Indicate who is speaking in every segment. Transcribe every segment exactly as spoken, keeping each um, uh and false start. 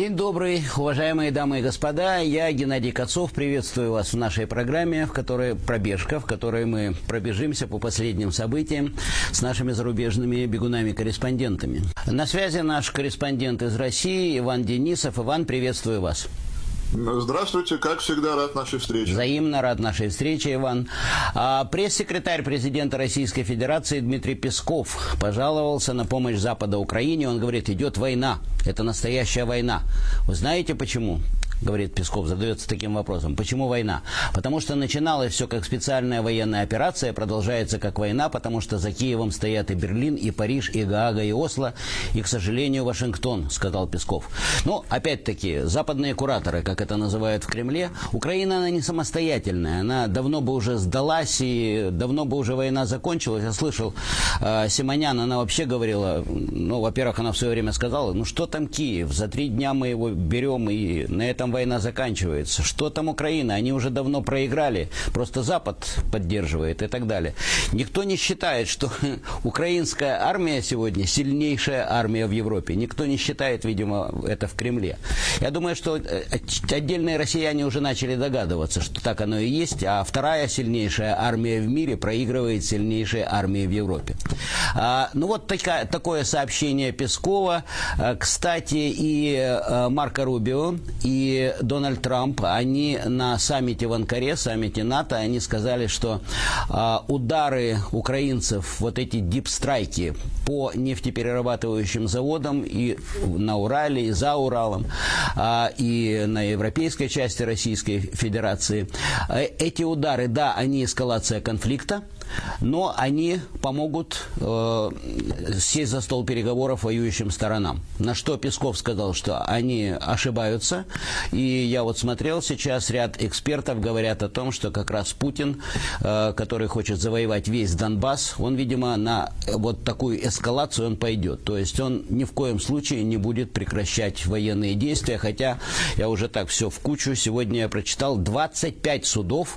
Speaker 1: День добрый, уважаемые дамы и господа. Я, Геннадий Кацов, приветствую вас в нашей программе, в которой пробежка, в которой мы пробежимся по последним событиям с нашими зарубежными бегунами-корреспондентами. На связи наш корреспондент из России Иван Денисов. Иван, приветствую вас.
Speaker 2: Здравствуйте, как всегда, рад нашей встрече.
Speaker 1: Взаимно рад нашей встрече, Иван. А, пресс-секретарь президента Российской Федерации Дмитрий Песков пожаловался на помощь Запада Украине. Он говорит, идет война, это настоящая война. Вы знаете почему? Говорит Песков, задается таким вопросом. Почему война? Потому что начиналось все как специальная военная операция, продолжается как война, потому что за Киевом стоят и Берлин, и Париж, и Гаага, и Осло, и, к сожалению, Вашингтон, сказал Песков. Ну, опять-таки, западные кураторы, как это называют в Кремле, Украина, она не самостоятельная, она давно бы уже сдалась, и давно бы уже война закончилась. Я слышал, э, Симонян, она вообще говорила, ну, во-первых, она в свое время сказала, ну, что там Киев, за три дня мы его берем, и на этом война заканчивается. Что там Украина? Они уже давно проиграли. Просто Запад поддерживает и так далее. Никто не считает, что украинская армия сегодня сильнейшая армия в Европе. Никто не считает, видимо, это в Кремле. Я думаю, что отдельные россияне уже начали догадываться, что так оно и есть, а вторая сильнейшая армия в мире проигрывает сильнейшей армии в Европе. А, ну вот такая, такое сообщение Пескова. Кстати, и Марко Рубио, и Дональд Трамп, они на саммите в Анкаре, саммите НАТО, они сказали, что э, удары украинцев, вот эти дипстрайки по нефтеперерабатывающим заводам и на Урале, и за Уралом, э, и на европейской части Российской Федерации, э, эти удары, да, они эскалация конфликта, но они помогут э, сесть за стол переговоров воюющим сторонам. На что Песков сказал, что они ошибаются. И я вот смотрел сейчас, ряд экспертов говорят о том, что как раз Путин, э, который хочет завоевать весь Донбасс, он, видимо, на вот такую эскалацию он пойдет. То есть он ни в коем случае не будет прекращать военные действия. Хотя я уже так все в кучу. Сегодня я прочитал, двадцать пять судов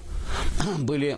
Speaker 1: были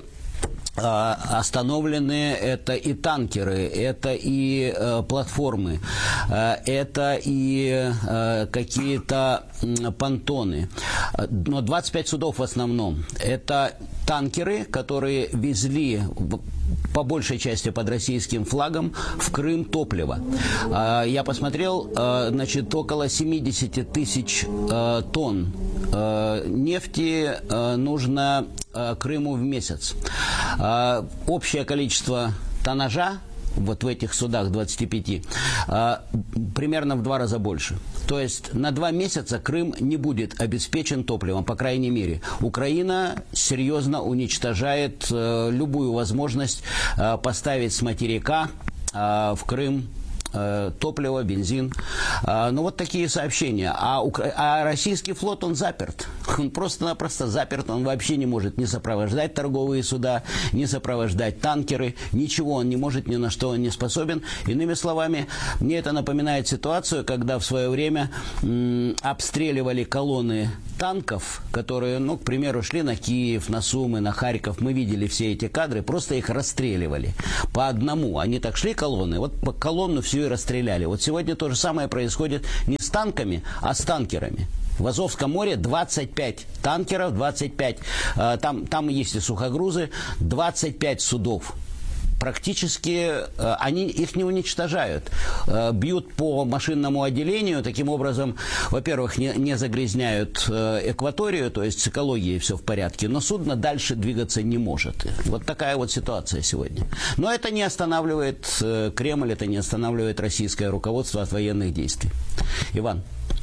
Speaker 1: остановлены, это и танкеры, это и э, платформы, э, это и э, какие-то э, понтоны. Но двадцать пять судов в основном. Это танкеры, которые везли по большей части под российским флагом в Крым топливо. Э, я посмотрел, э, значит, около семьдесят тысяч э, тонн э, нефти э, нужно Крыму в месяц. А, общее количество тоннажа вот в этих судах двадцати пяти а, примерно в два раза больше. То есть на два месяца Крым не будет обеспечен топливом, по крайней мере. Украина серьезно уничтожает а, любую возможность а, поставить с материка а, в Крым топливо, бензин. Ну, вот такие сообщения. А, Укра... а российский флот, он заперт. Он просто-напросто заперт. Он вообще не может не сопровождать торговые суда, не сопровождать танкеры. Ничего он не может, ни на что он не способен. Иными словами, мне это напоминает ситуацию, когда в свое время м, обстреливали колонны танков, которые, ну, к примеру, шли на Киев, на Сумы, на Харьков. Мы видели все эти кадры, просто их расстреливали. По одному. Они так шли колонны, вот по колонну всю и расстреляли. Вот сегодня то же самое происходит не с танками, а с танкерами. В Азовском море двадцать пять танкеров, двадцать пять, э, там, там есть и сухогрузы, двадцать пять судов. Практически э, они их не уничтожают. Э, бьют по машинному отделению, таким образом, во-первых, не, не загрязняют э, экваторию, то есть с экологией все в порядке, но судно дальше двигаться не может. Вот такая вот ситуация сегодня. Но это не останавливает э, Кремль, это не останавливает российское руководство от военных действий. Иван.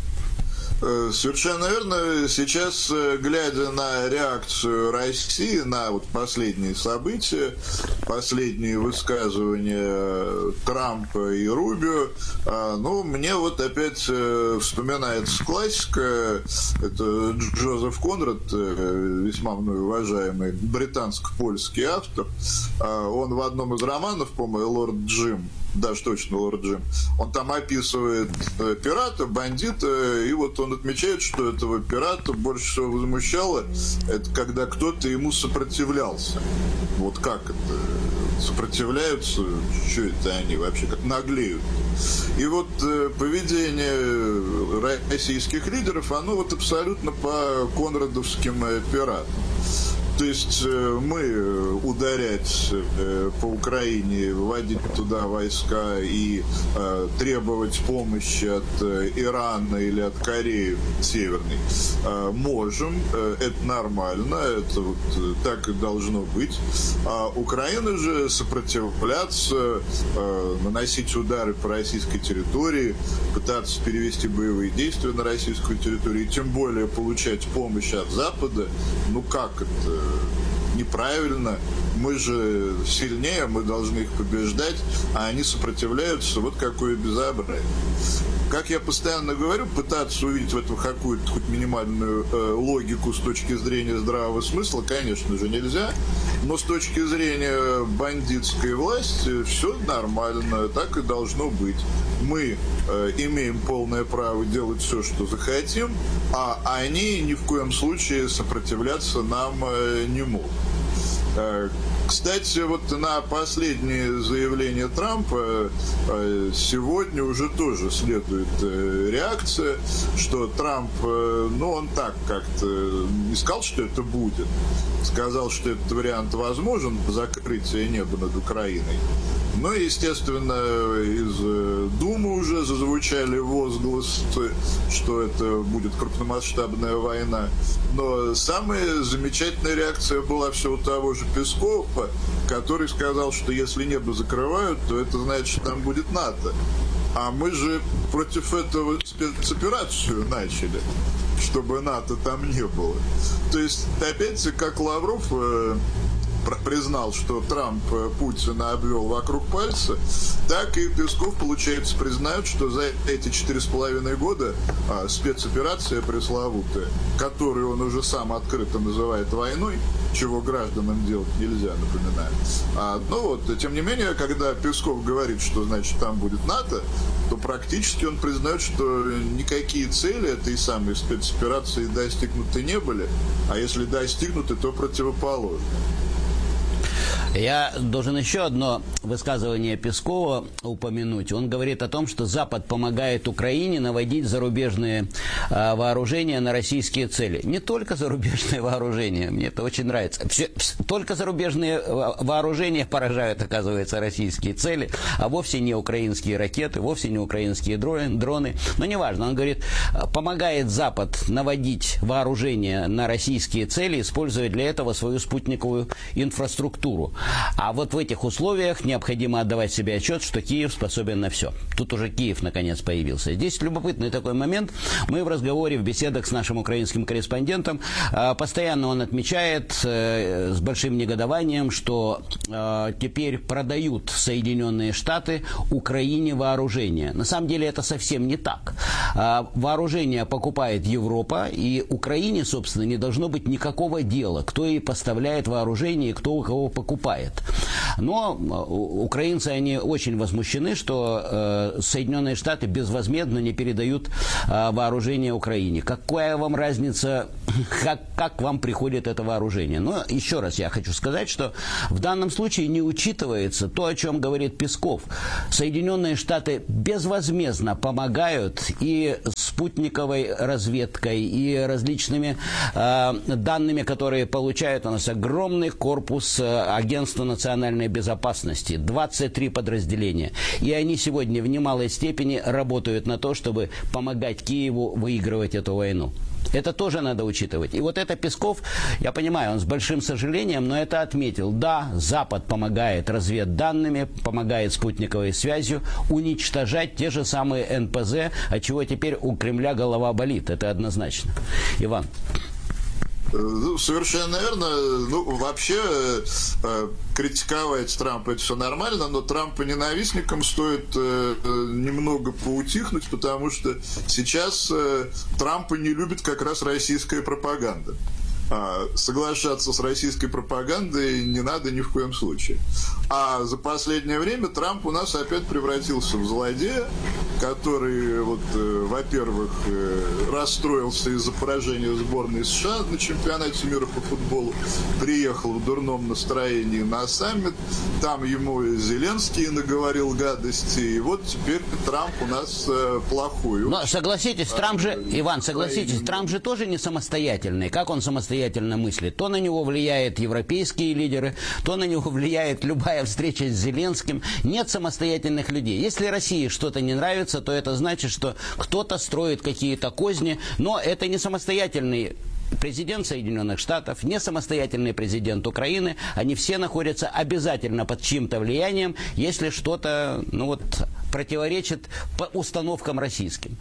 Speaker 2: Совершенно верно. Сейчас, глядя на реакцию России на вот последние события, последние высказывания Трампа и Рубио, ну, мне вот опять вспоминается классика. Это Джозеф Конрад, весьма мной уважаемый британско-польский автор. Он в одном из романов, по-моему, «Лорд Джим», даже точно «Лорд Джим», он там описывает пирата, бандита, и вот он отмечает, что этого пирата больше всего возмущало, это когда кто-то ему сопротивлялся. Вот как это? Сопротивляются? Что это они вообще? Как наглеют? И вот поведение российских лидеров, оно вот абсолютно по конрадовским пиратам. То есть мы ударять по Украине, вводить туда войска и э, требовать помощи от Ирана или от Кореи Северной э, можем, это нормально, это вот так и должно быть. А Украина же сопротивляться, э, наносить удары по российской территории, пытаться перевести боевые действия на российскую территорию, и тем более получать помощь от Запада, ну как это? Неправильно. Мы же сильнее, мы должны их побеждать, а они сопротивляются. Вот какое безобразие. Как я постоянно говорю, пытаться увидеть в этом какую-то хоть минимальную э, логику с точки зрения здравого смысла, конечно же, нельзя. Но с точки зрения бандитской власти все нормально, так и должно быть. Мы э, имеем полное право делать все, что захотим, а они ни в коем случае сопротивляться нам э, не могут. Э, Кстати, вот на последнее заявление Трампа э, сегодня уже тоже следует э, реакция, что Трамп, э, ну, он так как-то не сказал, что это будет, сказал, что этот вариант возможен, закрытие неба над Украиной. Ну, естественно, из Думы уже зазвучали возгласы, что это будет крупномасштабная война. Но самая замечательная реакция была все у того же Пескова, который сказал, что если небо закрывают, то это значит, что там будет НАТО. А мы же против этого спецоперацию начали, чтобы НАТО там не было. То есть, опять, как Лавров признал, что Трамп Путина обвел вокруг пальца, так и Песков, получается, признают, что за эти четыре с половиной года а, спецоперация пресловутая, которую он уже сам открыто называет войной, чего гражданам делать нельзя, напоминаю. А, ну вот, тем не менее, когда Песков говорит, что, значит, там будет НАТО, то практически он признает, что никакие цели этой самой спецоперации достигнуты не были, а если достигнуты, то противоположные.
Speaker 1: Я должен еще одно высказывание Пескова упомянуть. Он говорит о том, что Запад помогает Украине наводить зарубежные э, вооружения на российские цели. Не только зарубежные вооружения, мне это очень нравится. Все, только зарубежные вооружения поражают, оказывается, российские цели, а вовсе не украинские ракеты, вовсе не украинские дроны. Но неважно, он говорит, помогает Запад наводить вооружения на российские цели, используя для этого свою спутниковую инфраструктуру. А вот в этих условиях необходимо отдавать себе отчет, что Киев способен на все. Тут уже Киев наконец появился. Здесь любопытный такой момент. Мы в разговоре, в беседах с нашим украинским корреспондентом, постоянно он отмечает с большим негодованием, что теперь продают Соединенные Штаты Украине вооружение. На самом деле это совсем не так. Вооружение покупает Европа, и Украине, собственно, не должно быть никакого дела, кто ей поставляет вооружение и кто у кого покупает. Но украинцы, они очень возмущены, что э, Соединенные Штаты безвозмездно не передают э, вооружение Украине. Какая вам разница, как, как вам приходит это вооружение? Но еще раз я хочу сказать, что в данном случае не учитывается то, о чем говорит Песков. Соединенные Штаты безвозмездно помогают и спутниковой разведкой, и различными э, данными, которые получают. У нас огромный корпус э, Агентства национальной безопасности, двадцать три подразделения. И они сегодня в немалой степени работают на то, чтобы помогать Киеву выигрывать эту войну. Это тоже надо учитывать. И вот это Песков, я понимаю, он с большим сожалением, но это отметил. Да, Запад помогает разведданными, помогает спутниковой связью уничтожать те же самые эн пэ зэ, от чего теперь у Кремля голова болит. Это однозначно. Иван.
Speaker 2: Ну, совершенно верно. Ну, вообще, э, критиковать Трампа — это все нормально, но Трампа ненавистникам стоит э, немного поутихнуть, потому что сейчас э, Трампа не любит как раз российская пропаганда. А соглашаться с российской пропагандой не надо ни в коем случае. А за последнее время Трамп у нас опять превратился в злодея, который, вот, э, во-первых, э, расстроился из-за поражения сборной США на чемпионате мира по футболу, приехал в дурном настроении на саммит, там ему Зеленский наговорил гадости, и вот теперь Трамп у нас э, плохой.
Speaker 1: Но согласитесь, Трамп же, Иван, согласитесь, Трамп же тоже не самостоятельный. Как он самостоятельно мыслит? То на него влияют европейские лидеры, то на него влияет любая встреча с Зеленским. Нет самостоятельных людей. Если России что-то не нравится, то это значит, что кто-то строит какие-то козни, но это не самостоятельный президент Соединенных Штатов, не самостоятельный президент Украины. Они все находятся обязательно под чьим-то влиянием, если что-то, ну вот, противоречит по установкам российским.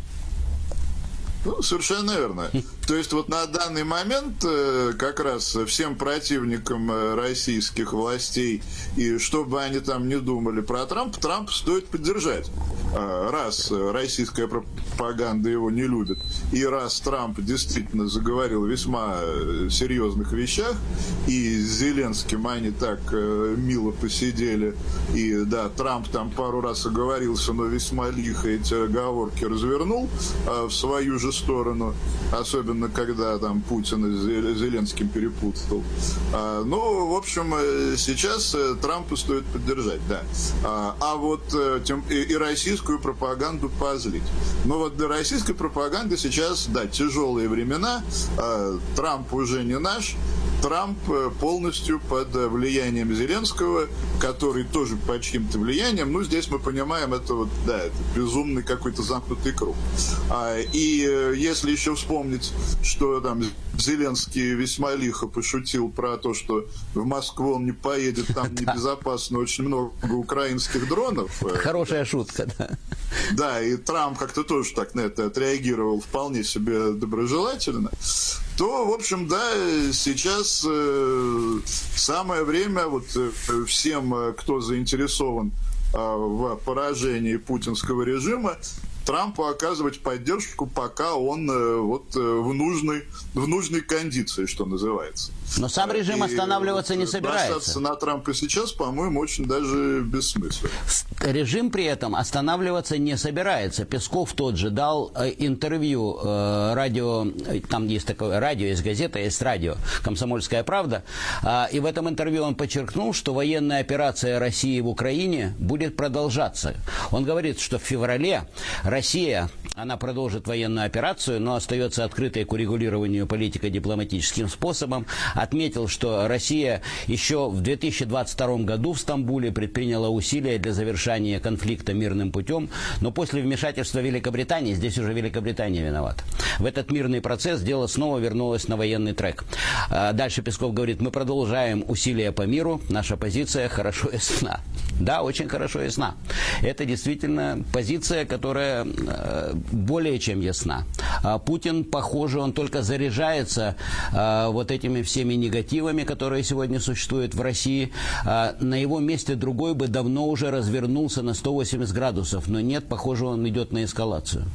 Speaker 2: Ну, совершенно верно. То есть вот на данный момент э, как раз всем противникам э, российских властей, и что бы они там ни думали про Трампа, Трампа стоит поддержать. Э, раз российская пропаганда его не любит, и раз Трамп действительно заговорил о весьма серьезных вещах, и с Зеленским они так э, мило посидели, и да, Трамп там пару раз оговорился, но весьма лихо эти оговорки развернул э, в свою же сторону, особенно когда там Путин и Зеленским перепутал. А, ну, в общем, сейчас Трампа стоит поддержать, да. А, а вот тем, и, и российскую пропаганду позлить. Но вот для российской пропаганды сейчас, да, тяжелые времена. А, Трамп уже не наш. Трамп полностью под влиянием Зеленского, который тоже под чьим-то влиянием. Ну, здесь мы понимаем, это вот, да, это безумный какой-то замкнутый круг. А, и если еще вспомнить, что там Зеленский весьма лихо пошутил про то, что в Москву он не поедет, там небезопасно, очень много украинских дронов.
Speaker 1: Хорошая шутка, да.
Speaker 2: Да, и Трамп как-то тоже так на это отреагировал вполне себе доброжелательно. То, в общем, да, сейчас э, самое время вот э, всем, кто заинтересован э, в поражении путинского режима, Трампу оказывать поддержку, пока он э, вот, э, в, нужной, в нужной кондиции, что называется.
Speaker 1: Но сам режим
Speaker 2: и
Speaker 1: останавливаться
Speaker 2: вот,
Speaker 1: не собирается.
Speaker 2: Бросаться на Трампа сейчас, по-моему, очень даже бессмысленно.
Speaker 1: Режим при этом останавливаться не собирается. Песков тот же дал э, интервью э, радио, там есть такое радио, есть газета, есть радио «Комсомольская правда», э, и в этом интервью он подчеркнул, что военная операция России в Украине будет продолжаться. Он говорит, что в феврале Россия, она продолжит военную операцию, но остается открытой к урегулированию политико-дипломатическим способом. Отметил, что Россия еще в две тысячи двадцать втором году в Стамбуле предприняла усилия для завершения конфликта мирным путем, но после вмешательства Великобритании, здесь уже Великобритания виновата, в этот мирный процесс дело снова вернулось на военный трек. Дальше Песков говорит, мы продолжаем усилия по миру, наша позиция хорошо ясна. Да, очень хорошо ясна. Это действительно позиция, которая более чем ясна. Путин, похоже, он только заряжается вот этими всеми негативами, которые сегодня существуют в России. На его месте другой бы давно уже развернулся на сто восемьдесят градусов, но нет, похоже, он идет на эскалацию.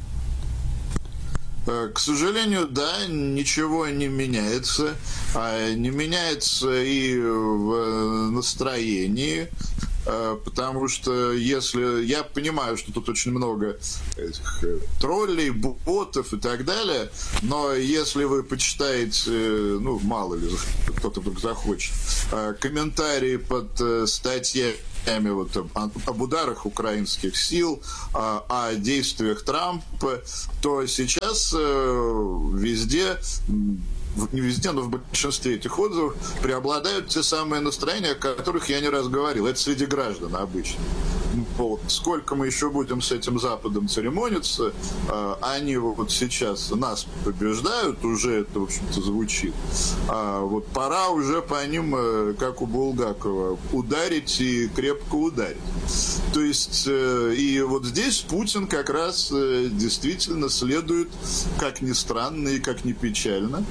Speaker 2: К сожалению, да, ничего не меняется. Не меняется и в настроении. Потому что если... Я понимаю, что тут очень много этих троллей, ботов и так далее, но если вы почитаете, ну, мало ли, кто-то вдруг захочет, комментарии под статьями вот, об ударах украинских сил, о действиях Трампа, то сейчас везде... не везде, но в большинстве этих отзывов преобладают те самые настроения, о которых я не раз говорил. Это среди граждан обычно. Вот. Сколько мы еще будем с этим Западом церемониться, они вот сейчас нас побеждают, уже это, в общем-то, звучит. А вот пора уже по ним, как у Булгакова, ударить и крепко ударить. То есть, и вот здесь Путин как раз действительно следует, как ни странно и как ни печально,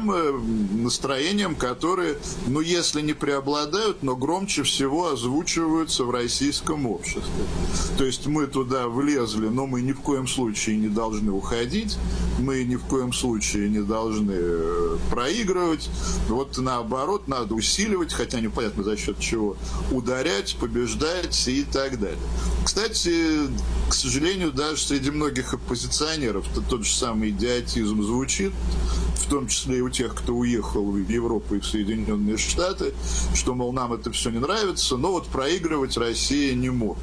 Speaker 2: тем настроениям, которые, ну, если не преобладают, но громче всего озвучивают проигрываются в российском обществе. То есть мы туда влезли, но мы ни в коем случае не должны уходить, мы ни в коем случае не должны проигрывать. Вот наоборот, надо усиливать, хотя непонятно за счет чего, ударять, побеждать и так далее. Кстати, к сожалению, даже среди многих оппозиционеров тот же самый идиотизм звучит, в том числе и у тех, кто уехал в Европу и в Соединенные Штаты, что, мол, нам это все не нравится, но вот проигрывать Россия не может.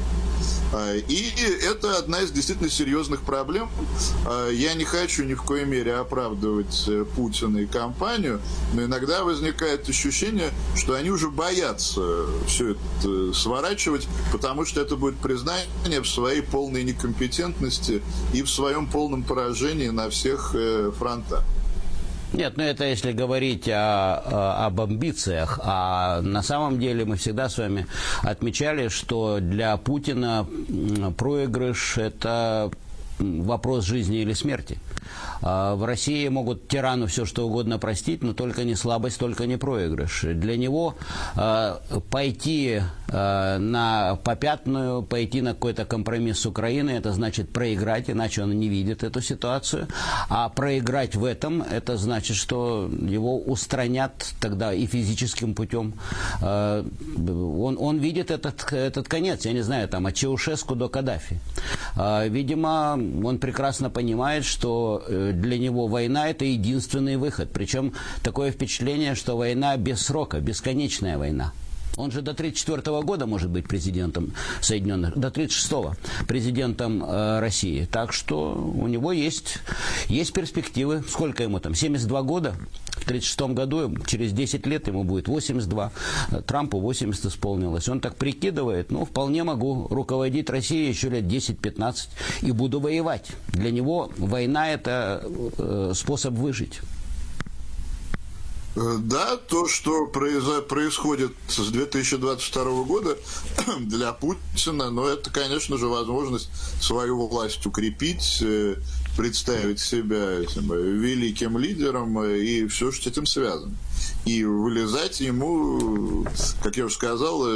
Speaker 2: И это одна из действительно серьезных проблем. Я не хочу ни в коей мере оправдывать Путина и компанию, но иногда возникает ощущение, что они уже боятся все это сворачивать, потому что это будет признание в своей полной некомпетентности и в своем полном поражении на всех фронтах.
Speaker 1: Нет, ну это если говорить о, о, об амбициях, а на самом деле мы всегда с вами отмечали, что для Путина проигрыш – это вопрос жизни или смерти. В России могут тирану все что угодно простить, но только не слабость, только не проигрыш. Для него э, пойти э, на попятную, пойти на какой-то компромисс с Украиной, это значит проиграть, иначе он не видит эту ситуацию. А проиграть в этом, это значит, что его устранят тогда и физическим путем. Э, он, он видит этот, этот конец, я не знаю, там, от Чаушеску до Каддафи. Э, видимо, он прекрасно понимает, что для него война – это единственный выход. Причем такое впечатление, что война без срока, бесконечная война. Он же до тридцать четвёртого года может быть президентом Соединенных, до тридцать шестого президентом э, России. Так что у него есть, есть перспективы. Сколько ему там? семьдесят два года? В тридцать шестом году, через десять лет ему будет восемьдесят два. Трампу восемьдесят исполнилось. Он так прикидывает, ну, вполне могу руководить Россией еще лет десять-пятнадцать и буду воевать. Для него война – это э, способ выжить.
Speaker 2: Да, то, что происходит с две тысячи двадцать второго года для Путина, но это, конечно же, возможность свою власть укрепить, представить себя этим великим лидером и все, что с этим связано. И вылезать ему, как я уже сказал,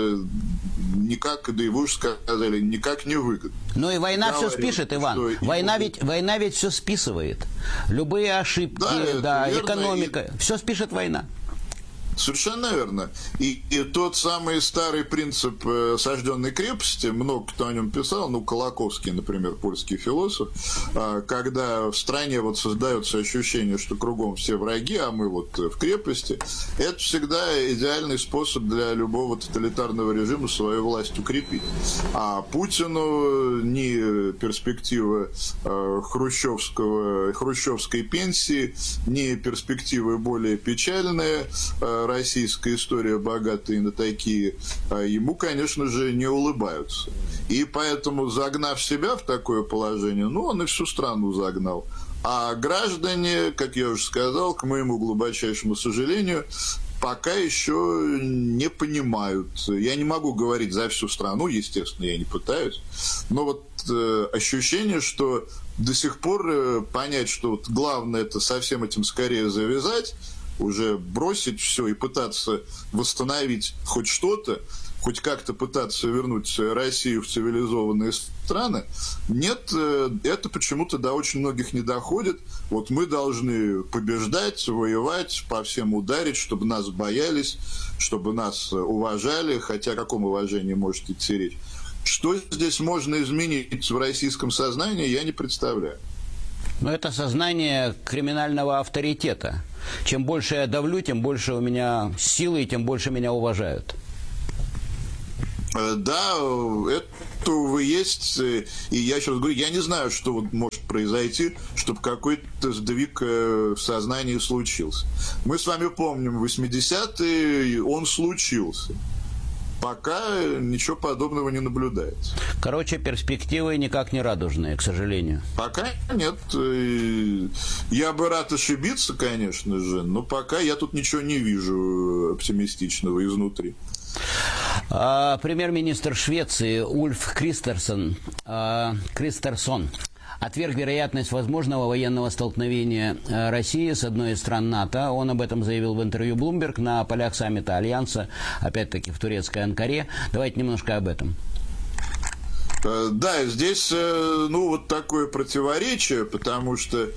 Speaker 2: никак, да и вы уже сказали, никак не выгодно.
Speaker 1: Ну и война
Speaker 2: Говорим,
Speaker 1: все спишет, Иван. Война ведь, война ведь все списывает. Любые ошибки, да, да экономика, и... все спишет война.
Speaker 2: Совершенно верно. И, и тот самый старый принцип э, осажденной крепости, много кто о нем писал, ну, Колоковский, например, польский философ, э, когда в стране вот создается ощущение, что кругом все враги, а мы вот в крепости, это всегда идеальный способ для любого тоталитарного режима свою власть укрепить. А Путину ни перспектива э, хрущевского, хрущевской пенсии, ни перспективы более печальные, э, российская история богатая на такие, ему, конечно же, не улыбаются. И поэтому, загнав себя в такое положение, ну, он и всю страну загнал. А граждане, как я уже сказал, к моему глубочайшему сожалению, пока еще не понимают. Я не могу говорить за всю страну, естественно, я не пытаюсь, но вот э, ощущение, что до сих пор э, понять, что вот главное это со всем этим скорее завязать, уже бросить все и пытаться восстановить хоть что-то, хоть как-то пытаться вернуть Россию в цивилизованные страны, нет, это почему-то до очень многих не доходит. Вот мы должны побеждать, воевать, по всем ударить, чтобы нас боялись, чтобы нас уважали, хотя о каком уважении может идти речь. Что здесь можно изменить в российском сознании, я не представляю.
Speaker 1: Но это сознание криминального авторитета. Чем больше я давлю, тем больше у меня силы, и тем больше меня уважают.
Speaker 2: Да, это, увы, есть. И я еще раз говорю, я не знаю, что вот может произойти, чтобы какой-то сдвиг в сознании случился. Мы с вами помним, восьмидесятые он случился. Пока ничего подобного не наблюдается.
Speaker 1: Короче, перспективы никак не радужные, к сожалению.
Speaker 2: Пока нет. Я бы рад ошибиться, конечно же, но пока я тут ничего не вижу оптимистичного изнутри.
Speaker 1: А, премьер-министр Швеции Ульф Кристерсон, а, Кристерсон отверг вероятность возможного военного столкновения России с одной из стран НАТО. Он об этом заявил в интервью Bloomberg на полях саммита Альянса, опять-таки в турецкой Анкаре. Давайте немножко об этом.
Speaker 2: Да, здесь, ну, вот такое противоречие, потому что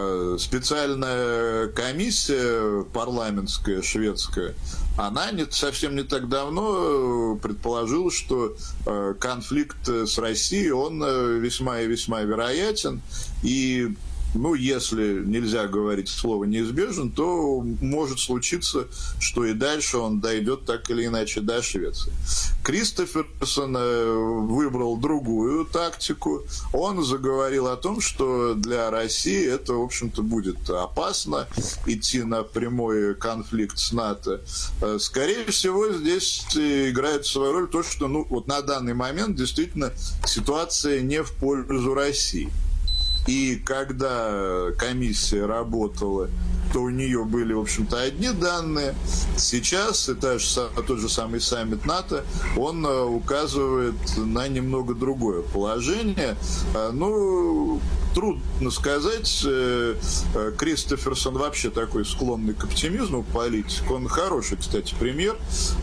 Speaker 2: специальная комиссия парламентская, шведская, она не, совсем не так давно предположила, что конфликт с Россией, он весьма и весьма вероятен, и ну, если нельзя говорить слово «неизбежен», то может случиться, что и дальше он дойдет так или иначе до Швеции. Кристоферсон выбрал другую тактику. Он заговорил о том, что для России это, в общем-то, будет опасно идти на прямой конфликт с НАТО. Скорее всего, здесь играет свою роль то, что ну, вот на данный момент действительно ситуация не в пользу России. И когда комиссия работала, то у нее были, в общем-то, одни данные. Сейчас и та же, тот же самый саммит НАТО, он указывает на немного другое положение. Ну, трудно сказать. Кристоферсон вообще такой склонный к оптимизму политик. Он хороший, кстати, премьер.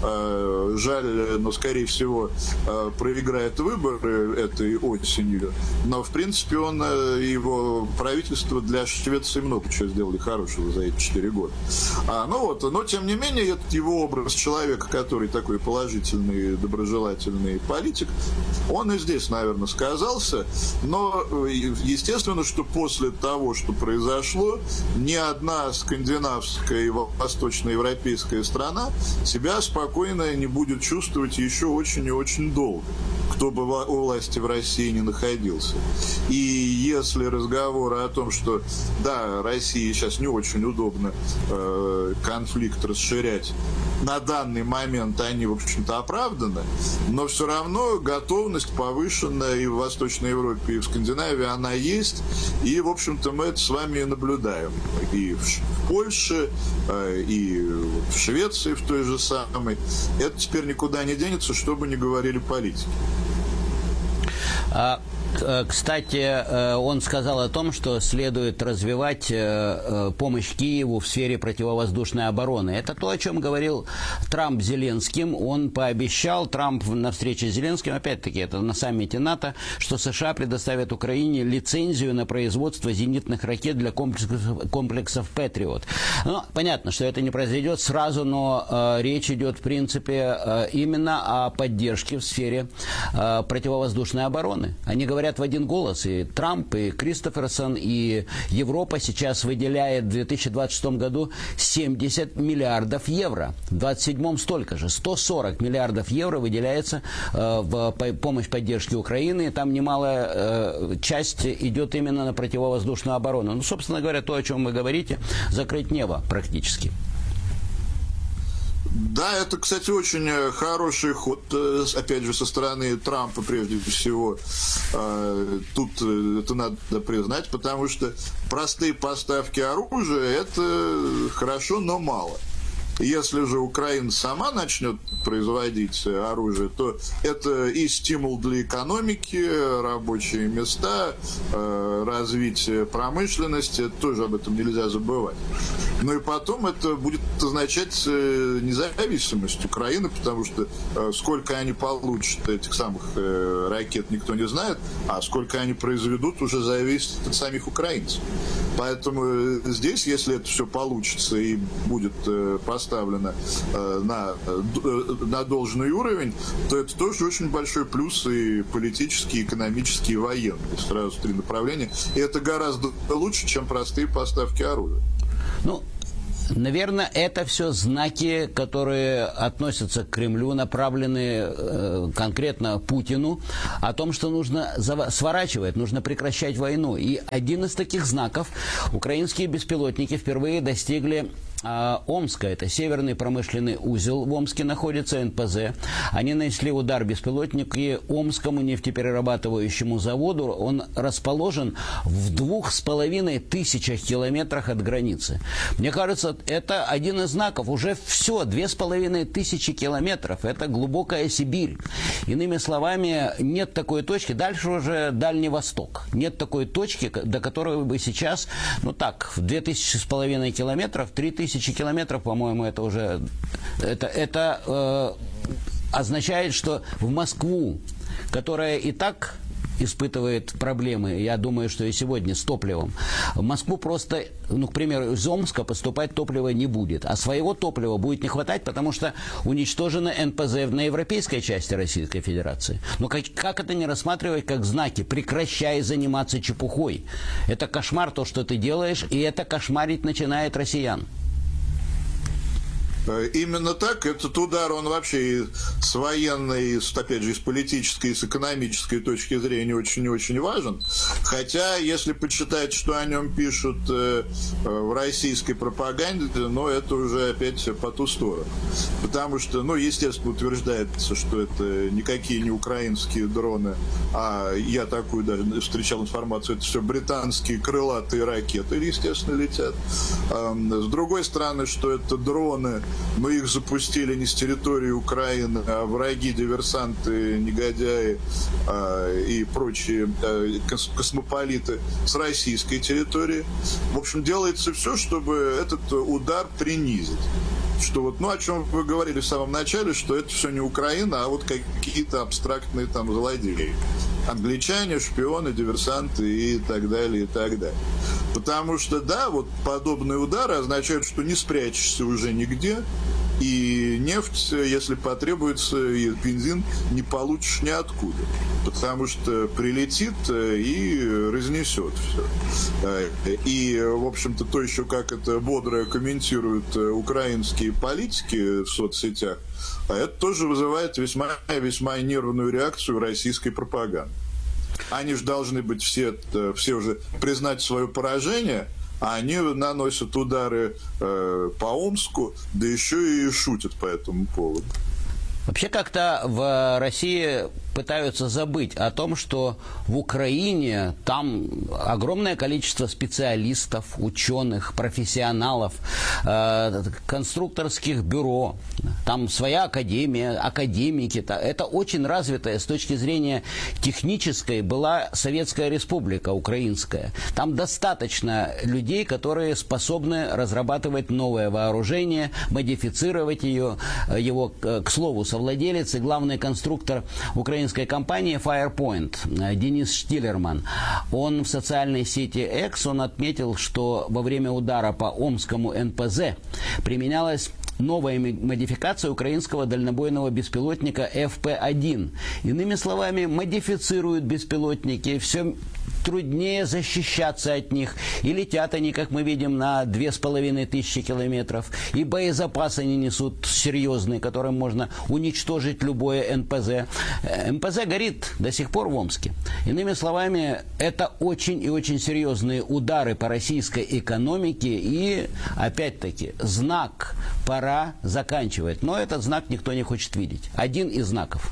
Speaker 2: Жаль, но, скорее всего, проиграет выборы этой осенью. Но, в принципе, он и его правительство для Швеции много чего сделали хорошего за эти четыре года. А, ну вот, но, тем не менее, этот его образ человека, который такой положительный, доброжелательный политик, он и здесь, наверное, сказался. Но, естественно, что после того, что произошло, ни одна скандинавская и восточноевропейская страна себя спокойно не будет чувствовать еще очень и очень долго, кто бы у власти в России не находился. И если разговоры о том, что да, России сейчас не очень удобно э, конфликт расширять, на данный момент они, в общем-то, оправданы, но все равно готовность повышенная и в Восточной Европе, и в Скандинавии она есть, и, в общем-то, мы это с вами наблюдаем. И в Польше, э, и в Швеции в той же самой. Это теперь никуда не денется, что бы ни говорили политики.
Speaker 1: А, кстати, он сказал о том, что следует развивать помощь Киеву в сфере противовоздушной обороны. Это то, о чем говорил Трамп с Зеленским. Он пообещал, Трамп на встрече с Зеленским, опять-таки, это на саммите НАТО, что США предоставят Украине лицензию на производство зенитных ракет для комплексов, комплексов Патриот. Ну, понятно, что это не произойдет сразу, но э, речь идет, в принципе, э, именно о поддержке в сфере э, противовоздушной обороны. Они говорят в один голос, и Трамп, и Кристоферсон, и Европа сейчас выделяет в две тысячи двадцать шестом году семьдесят миллиардов евро. В двадцать седьмом столько же, сто сорок миллиардов евро выделяется э, в помощь поддержке Украины. Там немалая э, часть идет именно на противовоздушную оборону. Ну, собственно говоря, то, о чем вы говорите, закрыть небо практически.
Speaker 2: Да, это, кстати, очень хороший ход, опять же, со стороны Трампа, прежде всего. Тут это надо признать, потому что простые поставки оружия – это хорошо, но мало. Если же Украина сама начнет производить оружие, то это и стимул для экономики, рабочие места, развитие промышленности, тоже об этом нельзя забывать. Ну и потом это будет означать независимость Украины, потому что сколько они получат этих самых ракет, никто не знает, а сколько они произведут, уже зависит от самих украинцев. Поэтому здесь, если это все получится и будет поставлено поставлено э, на, э, на должный уровень, то это тоже очень большой плюс и политический, и экономический, и военный. Сразу три направления. И это гораздо лучше, чем простые поставки оружия.
Speaker 1: Ну, наверное, это все знаки, которые относятся к Кремлю, направлены э, конкретно Путину, о том, что нужно сворачивать, нужно прекращать войну. И один из таких знаков: украинские беспилотники впервые достигли Омска, это северный промышленный узел в Омске находится, эн пэ зэ. Они нанесли удар беспилотники Омскому нефтеперерабатывающему заводу. Он расположен в двух с половиной тысячах километрах от границы. Мне кажется, это один из знаков. Уже все, две с половиной тысячи километров. Это глубокая Сибирь. Иными словами, нет такой точки. Дальше уже Дальний Восток. Нет такой точки, до которой бы сейчас, ну так, в две тысячи с половиной километров, три тысячи километров, по-моему, это уже это, это э, означает, что в Москву, которая и так испытывает проблемы, я думаю, что и сегодня с топливом, в Москву просто, ну, к примеру, из Омска поступать топливо не будет, а своего топлива будет не хватать, потому что уничтожено эн пэ зэ на европейской части Российской Федерации. Но как, как это не рассматривать как знаки? Прекращай заниматься чепухой. Это кошмар то, что ты делаешь, и это кошмарить начинает россиян.
Speaker 2: Именно так. Этот удар, он вообще с военной, опять же, с политической, с экономической точки зрения очень-очень важен. Хотя, если почитать, что о нем пишут в российской пропаганде, ну, это уже опять по ту сторону. Потому что, ну, естественно, утверждается, что это никакие не украинские дроны, а я такую даже встречал информацию, это все британские крылатые ракеты, естественно, летят. С другой стороны, что это дроны, мы их запустили не с территории Украины, а враги, диверсанты, негодяи э, и прочие э, космополиты с российской территории. В общем, делается все, чтобы этот удар принизить. Что вот, ну, о чем вы говорили в самом начале, что это все не Украина, а вот какие-то абстрактные там злодеи. Англичане, шпионы, диверсанты и так далее, и так далее. Потому что, да, вот подобные удары означают, что не спрячешься уже нигде, и нефть, если потребуется, и бензин не получишь ниоткуда. Потому что прилетит и разнесет все. И, в общем-то, то еще, как это бодро комментируют украинские политики в соцсетях, а это тоже вызывает весьма-весьма нервную реакцию российской пропаганды. Они же должны быть все, все уже признать свое поражение, а они наносят удары э, по Омску, да еще и шутят по этому поводу.
Speaker 1: Вообще как-то в России пытаются забыть о том, что в Украине там огромное количество специалистов, ученых, профессионалов, э, конструкторских бюро, там своя академия, академики. Это очень развитая с точки зрения технической была Советская Республика Украинская. Там достаточно людей, которые способны разрабатывать новое вооружение, модифицировать ее, его, к слову, совладелец и главный конструктор украинской компании Firepoint Денис Штиллерман. Он в социальной сети X он отметил, что во время удара по Омскому эн пэ зэ применялась новая модификация украинского дальнобойного беспилотника эф пэ один. Иными словами, модифицируют беспилотники, все труднее защищаться от них. И летят они, как мы видим, на две с половиной тысячи километров. И боезапас они несут серьезный, которым можно уничтожить любое эн пэ зэ. эн пэ зэ горит до сих пор в Омске. Иными словами, это очень и очень серьезные удары по российской экономике. И, опять-таки, знак «пора заканчивать». Но этот знак никто не хочет видеть. Один из знаков.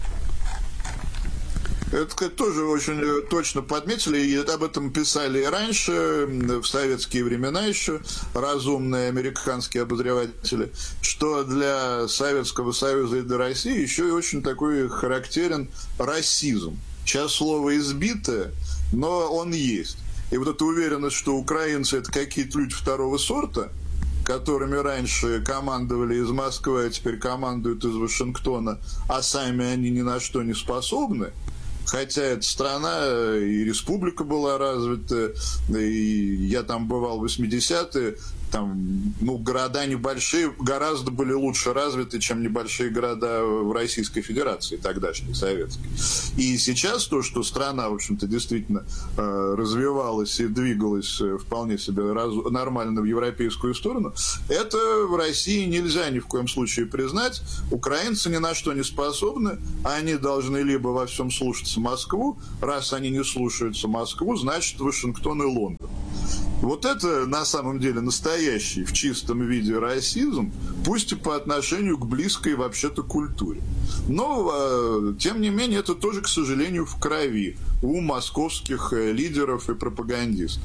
Speaker 2: Это тоже очень точно подметили, и об этом писали и раньше, в советские времена еще, разумные американские обозреватели, что для Советского Союза и для России еще и очень такой характерен расизм. Сейчас слово избитое, но он есть. И вот эта уверенность, что украинцы – это какие-то люди второго сорта, которыми раньше командовали из Москвы, а теперь командуют из Вашингтона, а сами они ни на что не способны. Хотя эта страна и республика была развита, и я там бывал в восьмидесятые, там, ну, города небольшие гораздо были лучше развиты, чем небольшие города в Российской Федерации, тогдашней, советской. И сейчас то, что страна, в общем-то, действительно э, развивалась и двигалась вполне себе раз, нормально в европейскую сторону, это в России нельзя ни в коем случае признать. Украинцы ни на что не способны, они должны либо во всем слушаться Москву, раз они не слушаются Москву, значит, Вашингтон и Лондон. Вот это на самом деле настоящий в чистом виде расизм, пусть и по отношению к близкой вообще-то культуре. Но, э, тем не менее, это тоже, к сожалению, в крови у московских э, лидеров и пропагандистов.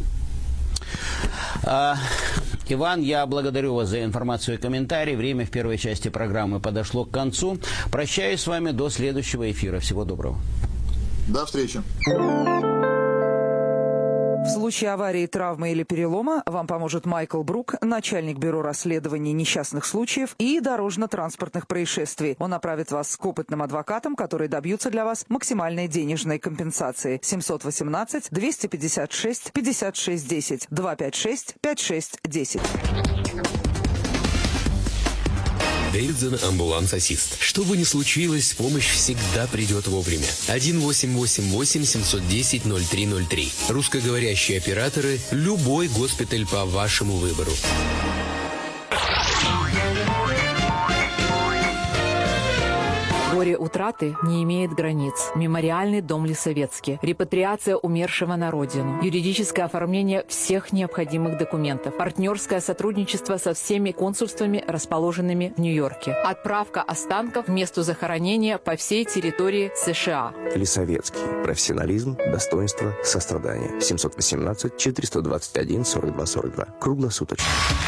Speaker 1: А, Иван, я благодарю вас за информацию и комментарий. Время в первой части программы подошло к концу. Прощаюсь с вами до следующего эфира. Всего доброго.
Speaker 2: До встречи.
Speaker 3: В случае аварии, травмы или перелома вам поможет Майкл Брук, начальник бюро расследований несчастных случаев и дорожно-транспортных происшествий. Он направит вас к опытным адвокатам, которые добьются для вас максимальной денежной компенсации. семьсот восемнадцать двести пятьдесят шесть пятьдесят шесть десять два пять шесть пять шесть десять.
Speaker 4: Дэвидсон амбуланс-ассист. Что бы ни случилось, помощь всегда придет вовремя. один восемь восемь восемь семь один ноль ноль три ноль три. Русскоговорящие операторы. Любой госпиталь по вашему выбору.
Speaker 5: Горе утраты не имеет границ. Мемориальный дом Лисовецкий. Репатриация умершего на родину. Юридическое оформление всех необходимых документов. Партнерское сотрудничество со всеми консульствами, расположенными в Нью-Йорке. Отправка останков к месту захоронения по всей территории США.
Speaker 6: Лисовецкий. Профессионализм, достоинство, сострадание. семьсот восемнадцать четыреста двадцать один сорок два сорок два. Круглосуточно.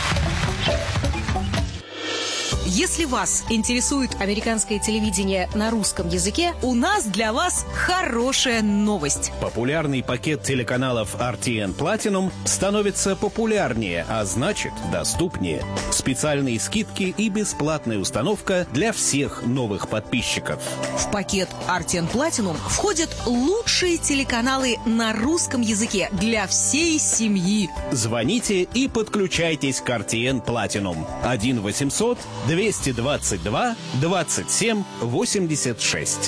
Speaker 7: Если вас интересует американское телевидение на русском языке, у нас для вас хорошая новость.
Speaker 8: Популярный пакет телеканалов ар ти эн Platinum становится популярнее, а значит доступнее. Специальные скидки и бесплатная установка для всех новых подписчиков.
Speaker 7: В пакет ар ти эн Platinum входят лучшие телеканалы на русском языке для всей семьи.
Speaker 8: Звоните и подключайтесь к ар ти эн Platinum. один восемьсот двести двадцать два двадцать семь восемьдесят шесть.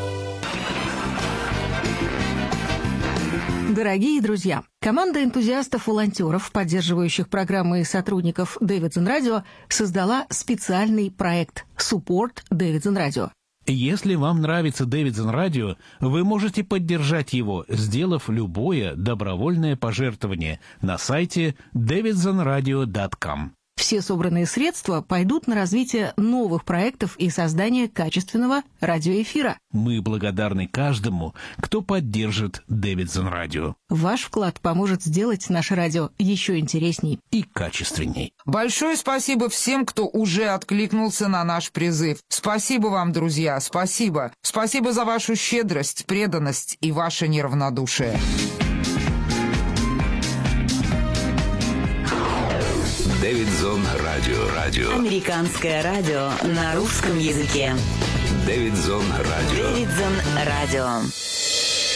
Speaker 9: Дорогие друзья, команда энтузиастов-волонтеров, поддерживающих программы сотрудников Дэвидсон Радио, создала специальный проект «Support Дэвидсон Радио».
Speaker 10: Если вам нравится Дэвидсон Радио, вы можете поддержать его, сделав любое добровольное пожертвование на сайте дэвидсон радио точка ком.
Speaker 9: Все собранные средства пойдут на развитие новых проектов и создание качественного радиоэфира.
Speaker 10: Мы благодарны каждому, кто поддержит Дэвидсон Радио.
Speaker 9: Ваш вклад поможет сделать наше радио еще интересней
Speaker 10: и качественней.
Speaker 3: Большое спасибо всем, кто уже откликнулся на наш призыв. Спасибо вам, друзья, спасибо. Спасибо за вашу щедрость, преданность и ваше неравнодушие.
Speaker 4: Дэвидсон Радио. Радио.
Speaker 11: Американское радио на русском языке.
Speaker 4: Дэвидсон Радио.
Speaker 11: Дэвидсон Радио.